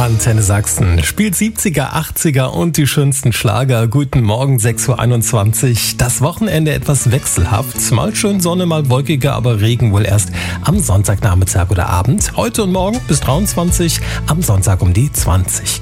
Antenne Sachsen spielt 70er, 80er und die schönsten Schlager. Guten Morgen, 6:21 Uhr. Das Wochenende etwas wechselhaft. Mal schön Sonne, mal wolkiger, aber Regen wohl erst am Sonntagnachmittag oder Abend. Heute und morgen bis 23, am Sonntag um die 20